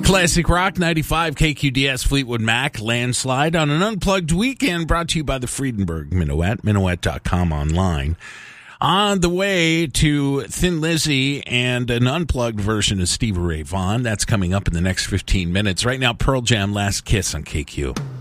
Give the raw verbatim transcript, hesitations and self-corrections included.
Classic Rock ninety-five K Q D S Fleetwood Mac landslide on an unplugged weekend brought to you by the Friedenberg Minuet, minuet dot com online. On the way to Thin Lizzy and an unplugged version of Stevie Ray Vaughan. That's coming up in the next fifteen minutes. Right now, Pearl Jam, Last Kiss on K Q.